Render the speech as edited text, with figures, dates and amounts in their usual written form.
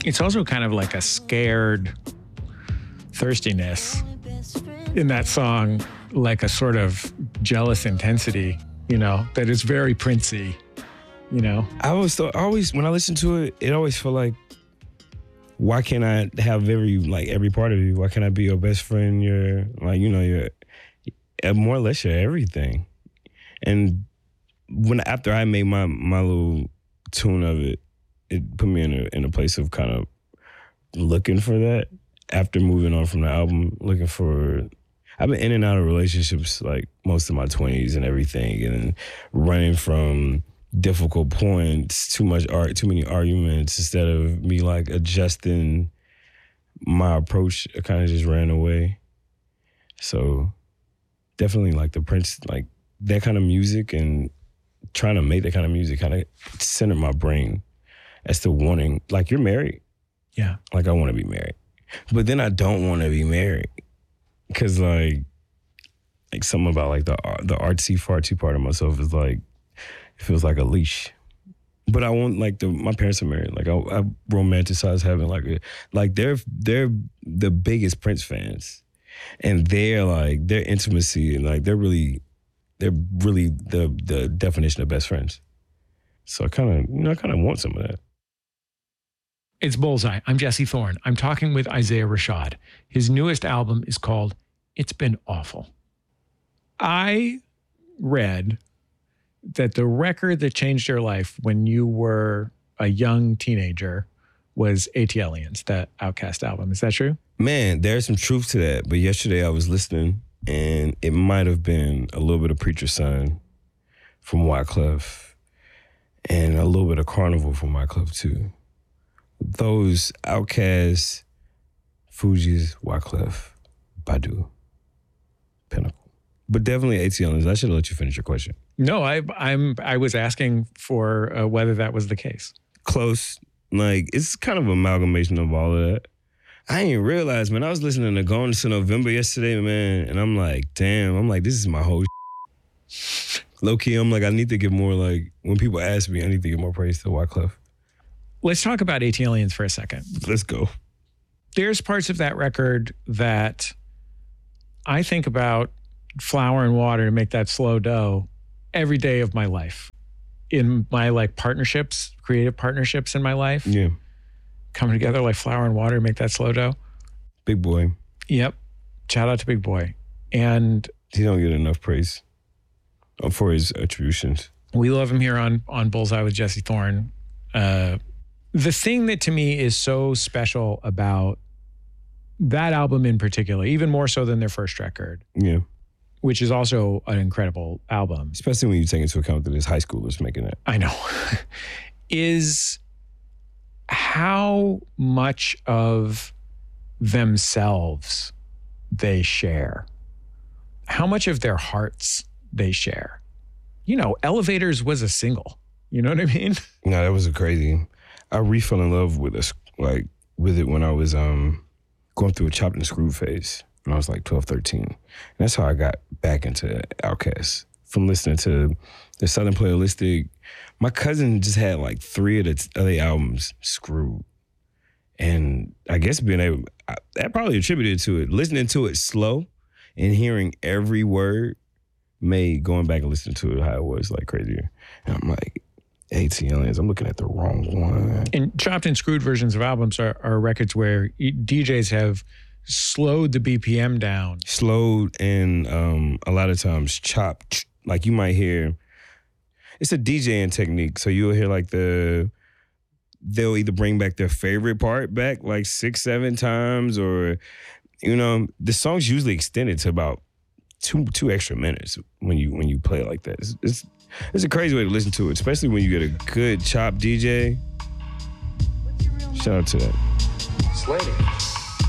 It's also kind of like a scared thirstiness in that song, like a sort of jealous intensity, that is very Princey, I always when I listen to it, it always felt like, why can't I have every part of you? Why can't I be your best friend? You're more or less your everything. And after I made my little tune of it, it put me in a place of kind of looking for that. After moving on from the album, I've been in and out of relationships like most of my 20s and everything, and running from difficult points, too many arguments, instead of me like adjusting my approach, I kind of just ran away. So definitely like the Prince, like that kind of music, and trying to make that kind of music kind of centered my brain as to wanting, like, you're married. Yeah. Like, I want to be married. But then I don't want to be married. Because like something about like the artsy fartsy part of myself is like, it feels like a leash. But I want, like, my parents are married. Like, I romanticize having they're the biggest Prince fans, and their intimacy, and like they're really the definition of best friends. So I kind of want some of that. It's Bullseye. I'm Jesse Thorne. I'm talking with Isaiah Rashad. His newest album is called It's Been Awful. I read that the record that changed your life when you were a young teenager was ATLiens, that Outkast album. Is that true? Man, there's some truth to that. But yesterday I was listening, and it might have been a little bit of Preacher's Son from Wyclef, and a little bit of Carnival from Wyclef too. Those Outkast, Fugees, Wyclef, Badu, Pinnacle. But definitely ATLiens. I should have let you finish your question. No, I was asking for whether that was the case. Close. Like, it's kind of an amalgamation of all of that. I didn't realize, man, I was listening to Gone to November yesterday, man, and I'm like, damn, this is my whole low-key, I'm like, I need to give more, like, when people ask me, I need to give more praise to Wyclef. Let's talk about ATLiens for a second. Let's go. There's parts of that record that I think about flour and water to make that slow dough every day of my life. In my partnerships, creative partnerships in my life. Yeah. Coming together like flour and water to make that slow dough. Big Boy. Yep. Shout out to Big Boy. And he don't get enough praise for his attributions. We love him here on Bullseye with Jesse Thorne. The thing that to me is so special about that album in particular, even more so than their first record. Yeah. Which is also an incredible album. Especially when you take into account that it's high schoolers making it. I know. Is how much of themselves they share. How much of their hearts they share. Elevators was a single. You know what I mean? No, that was crazy. I fell in love with it when I was going through a chopped and screwed phase when I was like 12, 13. And that's how I got back into Outkast, from listening to the Southern Playalistic. My cousin just had like 3 of the albums screwed. And I guess that probably attributed to it. Listening to it slow and hearing every word made going back and listening to it how it was like crazier. And I'm like, ATLiens, I'm looking at the wrong one. And chopped and screwed versions of albums are records where DJs have slowed the BPM down. Slowed and a lot of times chopped. Like you might hear, it's a DJing technique. So you'll hear like they'll either bring back their favorite part back like 6, 7 times, or, the song's usually extended to about two extra minutes when you play it like that. It's a crazy way to listen to it, especially when you get a good chop DJ. Shout out to that. Slaney.